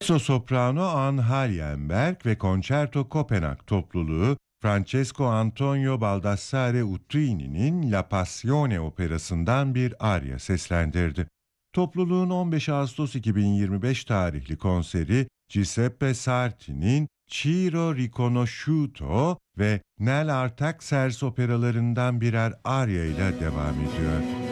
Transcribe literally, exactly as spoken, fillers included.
Mezzo-soprano Ann Hallenberg ve Concerto Kopenhag topluluğu Francesco Antonio Baldassare Uttrini'nin La Passione operasından bir arya seslendirdi. Topluluğun on beş Ağustos iki bin yirmi beş tarihli konseri Giuseppe Sarti'nin Ciro Riconosciuto ve Nel Artaxerxes operalarından birer arya ile devam ediyor.